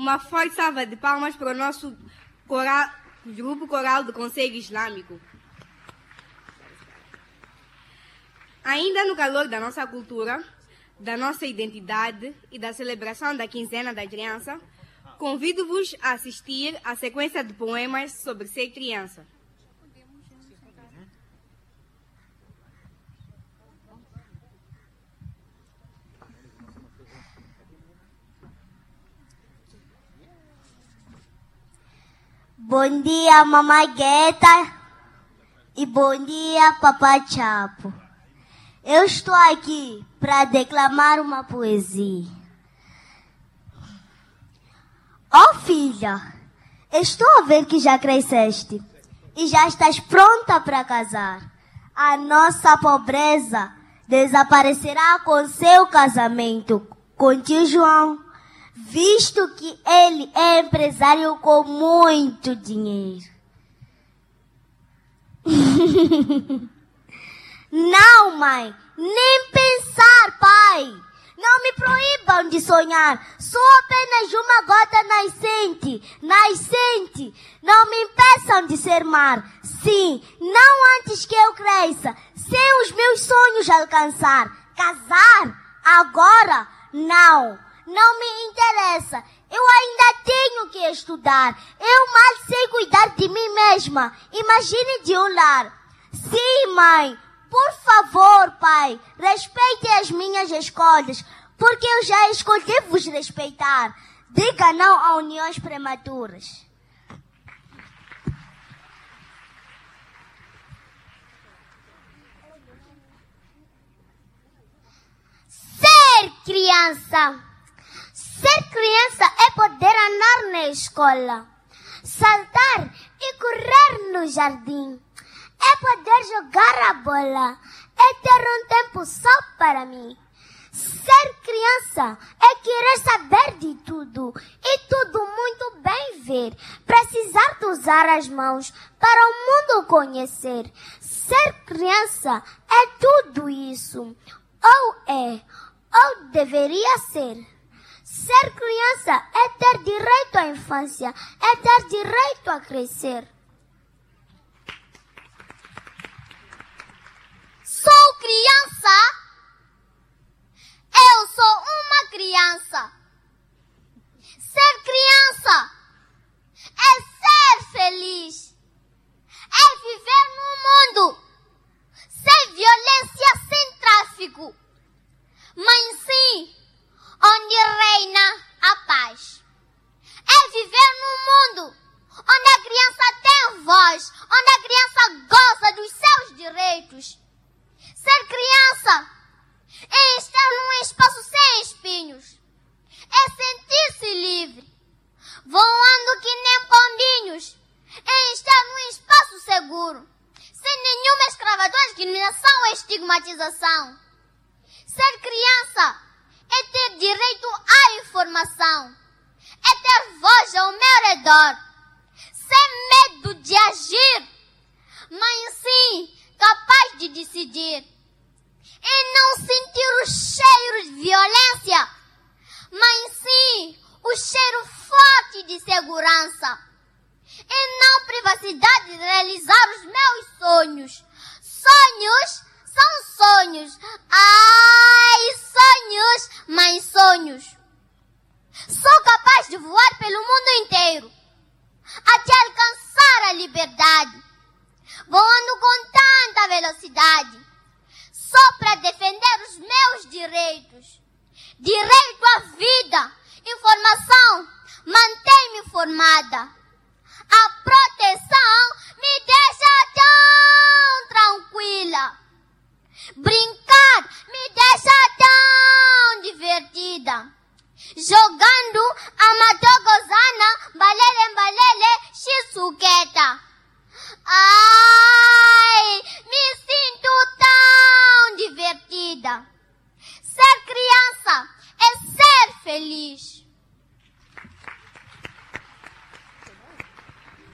Uma forte salva de palmas para o nosso grupo coral do Conselho Islâmico. Ainda no calor da nossa cultura, da nossa identidade e da celebração da Quinzena da Criança, convido-vos a assistir à sequência de poemas sobre ser criança. Bom dia, Mamãe Gueta, e bom dia, Papai Chapo. Eu estou aqui para declamar uma poesia. Oh, filha, estou a ver que já cresceste e já estás pronta para casar. A nossa pobreza desaparecerá com seu casamento com tio João, visto que ele é empresário com muito dinheiro. Não, mãe, nem pensar, pai. Não me proíbam de sonhar. Sou apenas uma gota nascente. Não me impeçam de ser mar. Sim, não antes que eu cresça, sem os meus sonhos alcançar. Casar? Agora? Não. Não me interessa. Eu ainda tenho que estudar. Eu mal sei cuidar de mim mesma. Imagine de um lar. Sim, mãe. Por favor, pai, respeitem as minhas escolhas, porque eu já escolhi vos respeitar. Diga não a uniões prematuras. Ser criança. Ser criança é poder andar na escola, saltar e correr no jardim. É poder jogar a bola, é ter um tempo só para mim. Ser criança é querer saber de tudo e tudo muito bem ver. Precisar de usar as mãos para o mundo conhecer. Ser criança é tudo isso, ou é, ou deveria ser. Ser criança é ter direito à infância, é ter direito a crescer. Sou criança. Eu sou uma criança. Ser criança é ser feliz. É viver num mundo sem violência, sem tráfico, mas sim onde reina a paz. É viver num mundo onde a criança tem voz, onde a criança goza dos seus direitos. Ser criança é estar num espaço sem espinhos, é sentir-se livre, voando que nem pombinhos, é estar num espaço seguro, sem nenhuma escravatura, discriminação ou estigmatização. Ser criança é ter direito à informação, é ter voz ao meu redor, sem medo de agir, mas sim capaz de decidir. E não sentir o cheiro de violência, mas sim o cheiro forte de segurança. E não privacidade de realizar os meus sonhos. Sonhos são sonhos. Ai, sonhos, mas sonhos. Sou capaz de voar pelo mundo inteiro, até alcançar a liberdade, voando com tanta velocidade, só para defender os meus direitos. Direito à vida, informação, mantém-me formada. A proteção me deixa tão tranquila. Brincar me deixa tão divertida. Jogando amador gozana, balele, balele, xisuqueta.